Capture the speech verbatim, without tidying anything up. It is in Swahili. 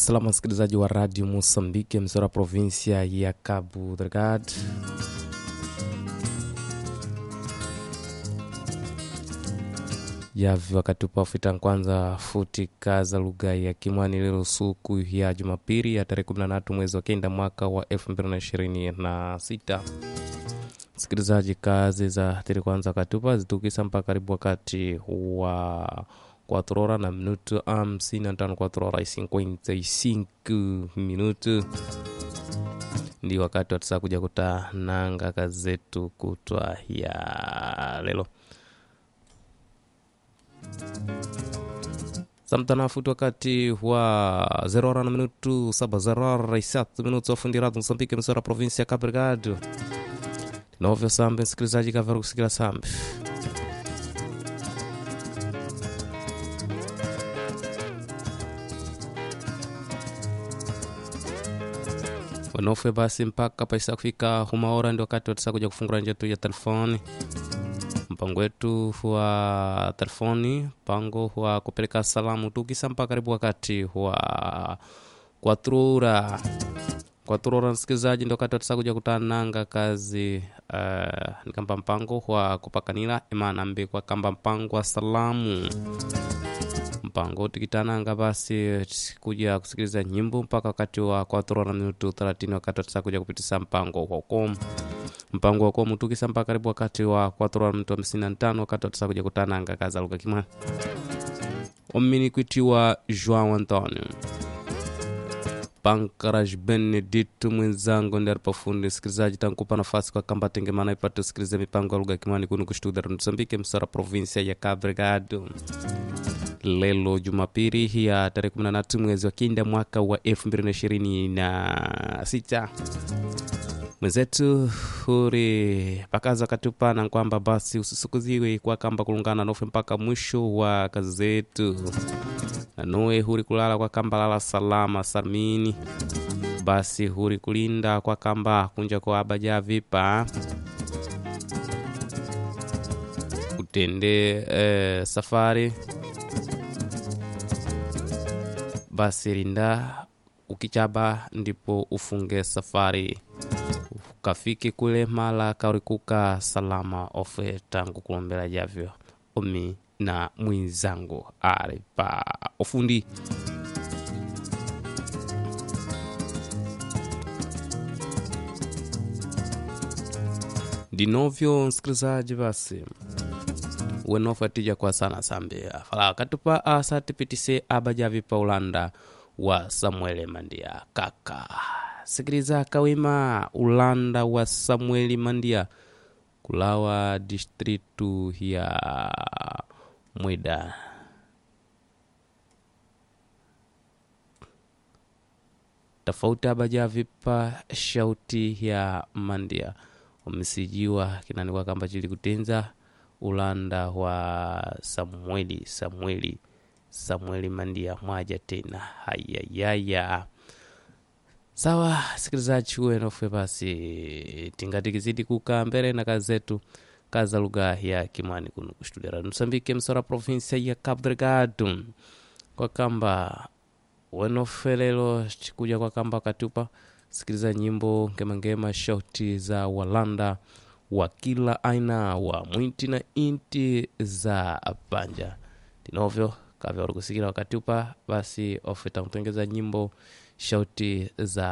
Salama msikilizaji wa Radio Mozambique, msora provinsia ya Cabo Delgado. Yavi wakati upafita kwanza futi kaza lugha ya Kimwani lelo suku ya Jumapili ya tarehe kumi na tatu mwezi wa kenda mwaka wa elfu mbili na ishirini na sita. Msikilizaji, kazi za tiri kwanza katupa zitukisa mpaka karibu wakati wa quatro horas na minuto hamsini na tano, quatro horas e cinquenta e cinco minuto. Ndi wakati watasa kuja kuta nanga kazetu kutwa ya lelo. Samtana futu wakati wa zero horas na minuto saba, zero horas e sete minutos ofundirado Mozambique, msora província Cabo Delgado. Novyo sambe msikilizaji kavaru kusikila sambe. Wanofe basi mpaka paisa kufika huma hora ndio wakati watasa kuja kufungura njetu ya telefoni. Mpango wetu wa telefoni, mpango wa kupeleka salamu tukisa mpaka karibu wakati wa quatro horas. Quatro horas msikilizaji ndio wakati watasa kuja kutananga kazi uh, nikamba mpango wa kupakanila imana mbe kwa kamba mpango wa salamu. Mpango tikitananga basi kuja kusikiliza nyimbo mpaka wakati wa quatro horas na minuto thelathini, wakati watasa kuja kupitisa mpango wa kom. Mpango wa kom tukisa mpaka karibu wakati wa quatro horas na minuto hamsini na tano, wakati watasa kuja kutananga kaza lugha Kimwani. Omini kuitiwa João Antonio Pankaraj Benedito mwenzangu ndari pafundi. Sikilizaji tankupa nafasi kwa kamba tengemana ipate sikiliza mipango ya lugha Kimwani kunu kushtuda Mozambique, msara provinsia ya Cabo Delgado. Lelo Jumapili ya tarehe kumi na tatu mwezi wa kenda mwaka wa elfu mbili na ishirini na sita. Mwenzetu huri pakaza katupa na kwamba basi usisukuziwe kwa kamba kulungana nofe mpaka mwisho wa kazi zetu. Noe huri kulala kwa kamba lala salama salmini. Basi huri kulinda kwa kamba kunja kwa abaja vipa. Utende eh, safari. Basi linda ukichaba ndipo ufunge safari. Ukafike kule mala kaurikuka salama ofe tangu kulombela javyo. Omi na mwenzangu aripa ufundi. Dinovyo msikilizaji basi wenofatija kwa sana sambe. Fala katupa asati pitise abajavi Paulanda wa Samuel Mandia kaka. Sikiliza kawima Ulanda wa Samuel Mandia kulawa distritu ya Mweda. Tafauti abajavi pa shauti ya Mandia umesijiwa kinani kamba chili kutenza Ulanda wa Samueli Samueli Samueli Mandia mwaja tena hayayaya. Sawa sikilizaji wenofe basi tingati kizidi kuka mbele na kazi zetu kaza lugha ya Kimwani kunu kushtudia Mozambique, msora provinsia ya Cabo Delgado. Kwa kamba wenofe lelo kuja kwa kamba katupa sikiliza nyimbo ngema ngema shauti za Walanda wa kila aina wa mwinti na inti za panja. Dinovyo kavya kusikila wakati upa basi ofeta mtengeza nyimbo shauti za